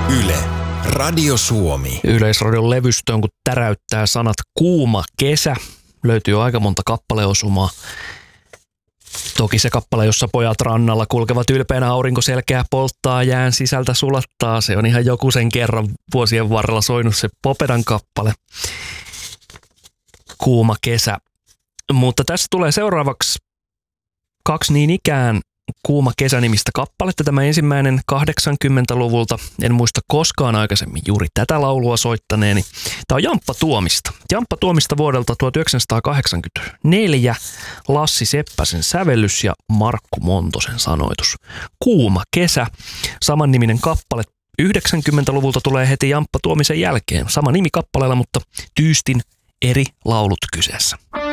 Yle, Radio Suomi. Yleisradion levystöön, kun täräyttää sanat kuuma kesä, löytyy aika monta kappaleosumaa. Toki se kappale, jossa pojat rannalla kulkevat ylpeänä, aurinko selkeä polttaa, jään sisältä sulattaa. Se on ihan joku sen kerran vuosien varrella soinut se Popedan kappale. Kuuma kesä. Mutta tässä tulee seuraavaksi kaksi niin ikään Kuuma kesä-nimistä kappaletta. Tämä ensimmäinen 80-luvulta. En muista koskaan aikaisemmin juuri tätä laulua soittaneeni. Tämä on Jamppa Tuomista. Jamppa Tuomista vuodelta 1984. Lassi Seppäsen sävellys ja Markku Montosen sanoitus. Kuuma kesä. Samanniminen kappale. 90-luvulta tulee heti Jamppa Tuomisen jälkeen. Sama nimi kappaleella, mutta tyystin eri laulut kyseessä.